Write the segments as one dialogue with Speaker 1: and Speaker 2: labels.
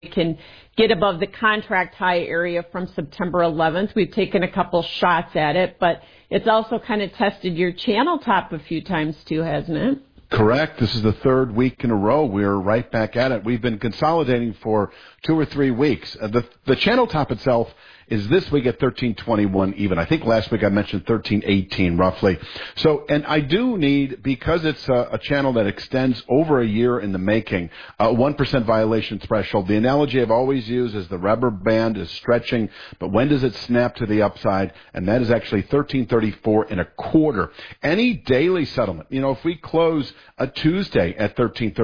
Speaker 1: can get above the contract high area from September 11th. We've taken a couple shots at it, but it's also kind of tested your channel top a few times too, hasn't it?
Speaker 2: Correct. This is the third week in a row. We're right back at it. We've been consolidating for 2 or 3 weeks. The channel top itself is this week at 1321 even. I think last week I mentioned 1318 roughly. So, and I do need, because it's a channel that extends over a year in the making, 1% violation threshold. The analogy I've always used is the rubber band is stretching, but when does it snap to the upside? And that is actually 1334.25. Any daily settlement, if we close a Tuesday at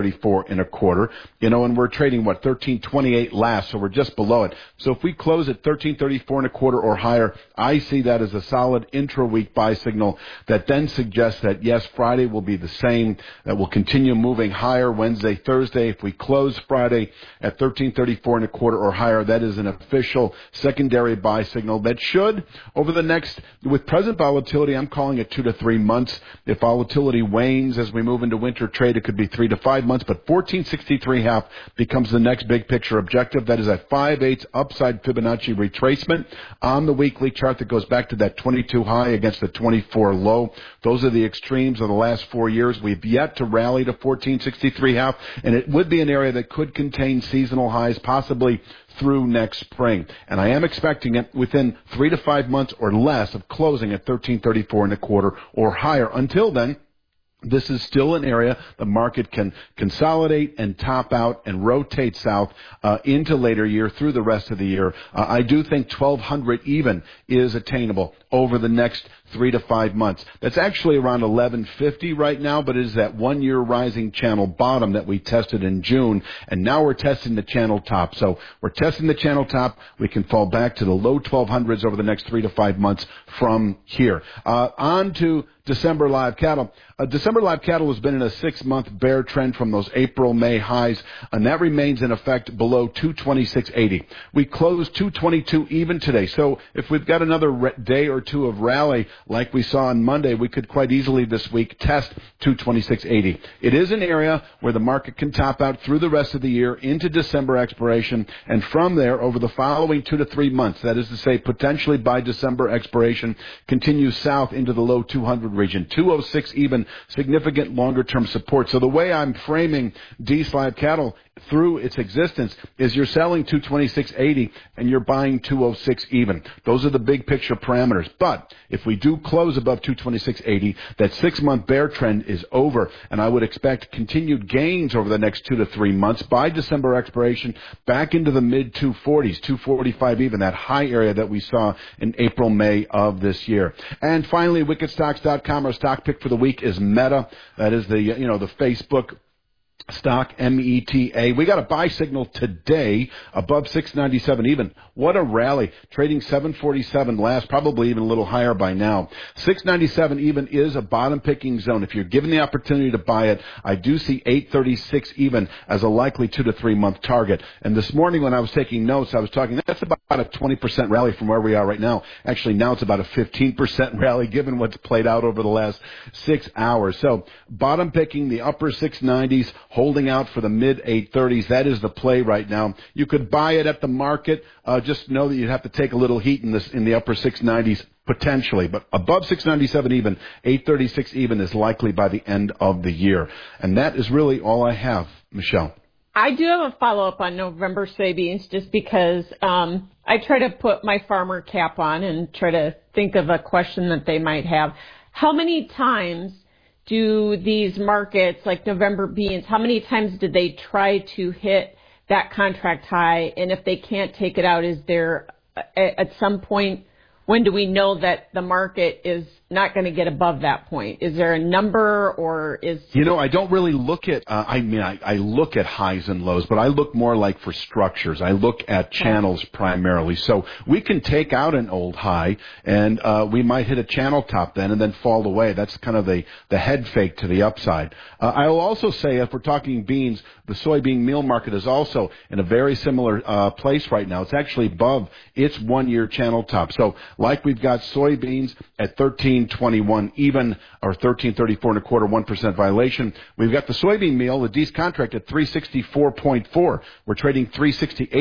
Speaker 2: 1334.25, and we're trading 1328 last, so we're just below it. So if we close at 1334.25 or higher, I see that as a solid intra-week buy signal that then suggests that, yes, Friday will be the same, that will continue moving higher Wednesday, Thursday. If we close Friday at 1334.25 or higher, that is an official secondary buy signal that should, over the next, with present volatility, I'm calling it 2 to 3 months. If volatility wanes as we move into winter trade, it could be 3 to 5 months, but 1463.5 becomes the next big picture objective. That is a 5/8 upside Fibonacci retracement on the weekly chart that goes back to that 22 high against the 24 low. Those are the extremes of the last 4 years. We've yet to rally to 1463.5, and it would be an area that could contain seasonal highs, possibly through next spring. And I am expecting it within 3 to 5 months or less of closing at 1334.25 or higher. Until then, this is still an area the market can consolidate and top out and rotate south into later year through the rest of the year. I do think 1200 even is attainable over the next 3 to 5 months. That's actually around 1150 right now, but it is that 1 year rising channel bottom that we tested in June, and now we're testing the channel top. So we're testing the channel top. We can fall back to the low 1200s over the next 3 to 5 months from here. On to December live cattle. December live cattle has been in a 6-month bear trend from those April, May highs, and that remains in effect below 226.80. We closed 222 even today. So if we've got another day or two of rally like we saw on Monday, we could quite easily this week test 226.80. It is an area where the market can top out through the rest of the year into December expiration, and from there over the following 2 to 3 months, that is to say potentially by December expiration, continue south into the low 200 region. 206 even, significant longer-term support. So the way I'm framing D-slab cattle through its existence is you're selling 226.80 and you're buying 206 even. Those are the big picture parameters. But if we do close above 226.80, that 6-month bear trend is over, and I would expect continued gains over the next 2 to 3 months by December expiration back into the mid 240s, 245 even, that high area that we saw in April, May of this year. And finally, wickedstocks.com, our stock pick for the week is Meta. That is the Facebook stock, META. We got a buy signal today above 697 even. What a rally. Trading 747 last, probably even a little higher by now. 697 even is a bottom picking zone. If you're given the opportunity to buy it, I do see 836 even as a likely 2 to 3 month target. And this morning when I was taking notes, I was talking, that's about a 20% rally from where we are right now. Actually, now it's about a 15% rally given what's played out over the last 6 hours. So bottom picking the upper 690s, holding out for the mid 830s. That is the play right now. You could buy it at the market. Just know that you'd have to take a little heat in the upper 690s potentially, but above 697 even, 836 even is likely by the end of the year. And that is really all I have, Michelle.
Speaker 1: I do have a follow-up on November soybeans just because I try to put my farmer cap on and try to think of a question that they might have. How many times do these markets, like November beans, how many times did they try to hit that contract high? And if they can't take it out, is there at some point, when do we know that the market is not going to get above that point? Is there a number or is...
Speaker 2: I don't really look at, I look at highs and lows, but I look more like for structures. I look at channels primarily. So we can take out an old high and we might hit a channel top then and then fall away. That's kind of the head fake to the upside. I'll also say if we're talking beans, The soybean meal market is also in a very similar place right now. It's actually above its one-year channel top. So like we've got soybeans at 13.21 even, or 13.34 and a quarter, 1% violation. We've got the soybean meal, the D's contract at 364.4. We're trading 368.